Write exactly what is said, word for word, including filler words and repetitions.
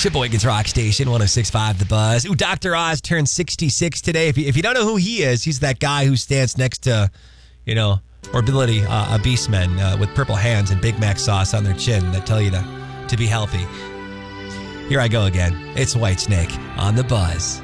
Sheboygan's Rock Station, one oh six point five The Buzz. Ooh, Doctor Oz turned sixty-six today. If you, if you don't know who he is, he's that guy who stands next to, you know, mobility uh, obese men uh, with purple hands and Big Mac sauce on their chin that tell you to, to be healthy. Here I go again. It's Whitesnake on The Buzz.